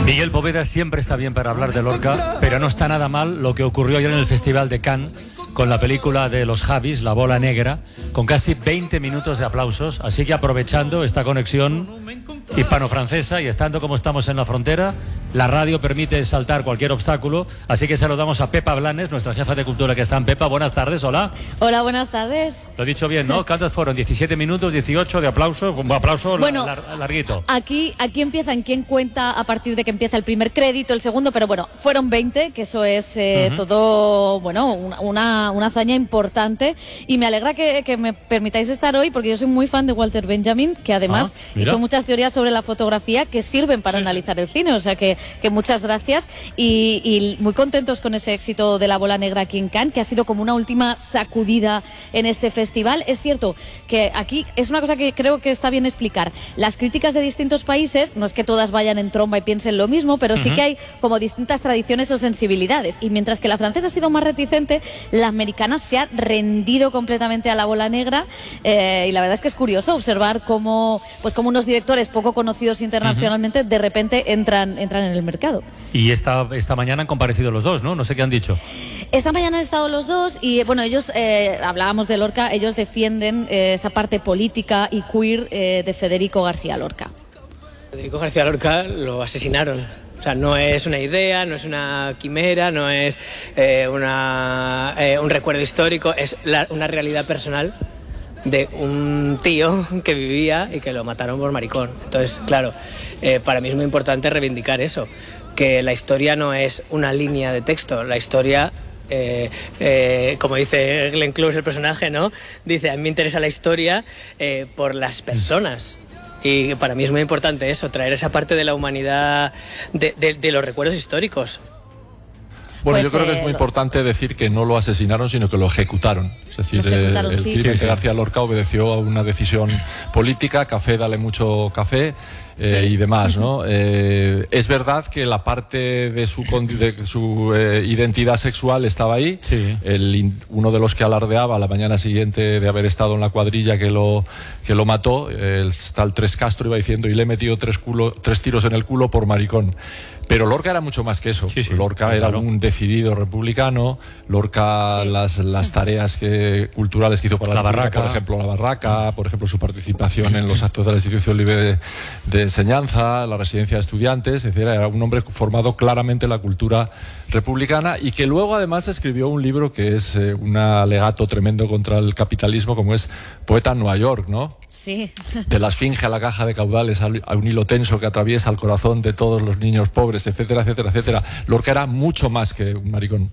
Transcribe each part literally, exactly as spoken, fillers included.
Miguel Poveda siempre está bien para hablar de Lorca, pero no está nada mal lo que ocurrió ayer en el Festival de Cannes con la película de los Javis, La Bola Negra, con casi veinte minutos de aplausos. Así que aprovechando esta conexión hispano-francesa y estando como estamos en la frontera, la radio permite saltar cualquier obstáculo. Así que saludamos a Pepa Blanes, nuestra jefa de cultura que está en Pepa. Buenas tardes, hola. Hola, buenas tardes. Lo he dicho bien, ¿no? ¿Cuántos fueron? diecisiete minutos, dieciocho de aplauso, un aplauso bueno, lar larguito. Aquí, aquí empieza en quién cuenta a partir de que empieza el primer crédito, el segundo, pero bueno, fueron veinte, que eso es eh, uh-huh. todo, bueno, una, una hazaña importante, y me alegra que, que me permitáis estar hoy porque yo soy muy fan de Walter Benjamin, que además ah, hizo muchas teorías sobre la fotografía que sirven para sí, analizar sí. el cine, o sea que, que muchas gracias y, y muy contentos con ese éxito de La Bola Negra aquí en Cannes, que ha sido como una última sacudida en este festival. Es cierto que aquí es una cosa que creo que está bien explicar. Las críticas de distintos países, no es que todas vayan en tromba y piensen lo mismo, pero uh-huh. sí que hay como distintas tradiciones o sensibilidades, y mientras que la francesa ha sido más reticente, la americana se ha rendido completamente a La Bola Negra, eh, y la verdad es que es curioso observar cómo, pues como unos directores poco conocidos internacionalmente uh-huh. de repente entran, entran en el mercado. Y esta, esta mañana han comparecido los dos, ¿no? No sé qué han dicho. Esta mañana han estado los dos y, bueno, ellos, eh, hablábamos de Lorca, ellos defienden eh, esa parte política y queer eh, de Federico García Lorca. Federico García Lorca lo asesinaron. O sea, no es una idea, no es una quimera, no es eh, una, eh, un recuerdo histórico, es la, una realidad personal de un tío que vivía y que lo mataron por maricón. Entonces, claro, eh, para mí es muy importante reivindicar eso, que la historia no es una línea de texto, la historia... Eh, eh, como dice Glenn Close, el personaje, ¿no? Dice, a mí me interesa la historia eh, por las personas. Y para mí es muy importante eso, traer esa parte de la humanidad, de, de, de los recuerdos históricos. Bueno, pues, yo creo que eh, es muy importante decir que no lo asesinaron, sino que lo ejecutaron. Es decir, ejecutaron, el sí. Teniente Sí, sí. García Lorca obedeció a una decisión política, café, dale mucho café, eh, sí. y demás, ¿no? Eh, es verdad que la parte de su, de su eh, identidad sexual estaba ahí. Sí. El, uno de los que alardeaba la mañana siguiente de haber estado en la cuadrilla que lo, que lo mató, el tal Tres Castro, iba diciendo, y le he metido tres, culo, tres tiros en el culo por maricón. Pero Lorca era mucho más que eso. Sí, sí, Lorca claro. era un decidido republicano. Lorca, sí. las, las tareas que, culturales que hizo para La la, la Barraca. por ejemplo, la Barraca, por ejemplo, su participación en los actos de la Institución Libre de, de Enseñanza, la residencia de estudiantes, etcétera. Era un hombre formado claramente en la cultura republicana y que luego además escribió un libro que es eh, un alegato tremendo contra el capitalismo, como es Poeta en Nueva York, ¿no? Sí. De la esfinge a la caja de caudales, a un hilo tenso que atraviesa el corazón de todos los niños pobres, etcétera, etcétera, etcétera. Lorca era mucho más que un maricón.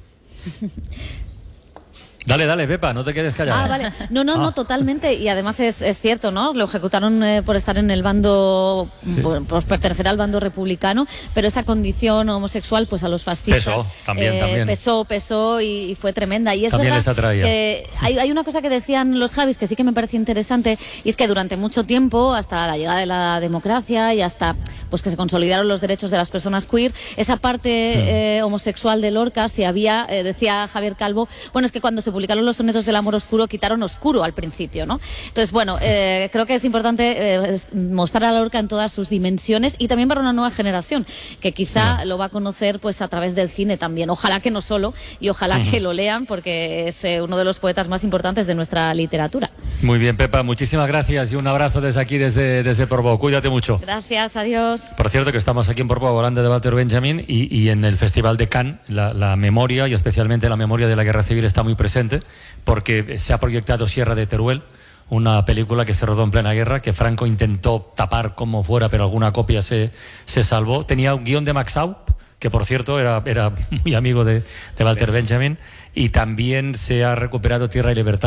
Dale, dale, Pepa, no te quedes callada. Ah, vale. No, no, ah. no, totalmente. Y además es, es cierto, ¿no? Lo ejecutaron eh, por estar en el bando, sí. por, por pertenecer al bando republicano, pero esa condición homosexual, pues a los fascistas... Pesó, también, eh, también. Pesó, pesó y, y fue tremenda. Y es También verdad les atraía. que hay, hay una cosa que decían los Javis que sí que me parece interesante, y es que durante mucho tiempo, hasta la llegada de la democracia y hasta pues que se consolidaron los derechos de las personas queer, esa parte sí. eh, homosexual de Lorca, si había, eh, decía Javier Calvo, bueno, es que cuando se publicaron los sonetos del amor oscuro, quitaron oscuro al principio, ¿no? Entonces, bueno, eh, creo que es importante eh, mostrar a Lorca en todas sus dimensiones y también para una nueva generación, que quizá lo va a conocer pues a través del cine también. Ojalá que no solo, y ojalá uh-huh. que lo lean, porque es eh, uno de los poetas más importantes de nuestra literatura. Muy bien, Pepa, muchísimas gracias y un abrazo desde aquí, desde, desde Portbou. Cuídate mucho. Gracias, adiós. Por cierto, que estamos aquí en Portbou hablando de Walter Benjamin y, y en el Festival de Cannes la, la memoria, y especialmente la memoria de la Guerra Civil, está muy presente, porque se ha proyectado Sierra de Teruel, una película que se rodó en plena guerra, que Franco intentó tapar como fuera, pero alguna copia se, se salvó. Tenía un guión de Max Aup, que por cierto era, era muy amigo de, de Walter Benjamin, y también se ha recuperado Tierra y Libertad.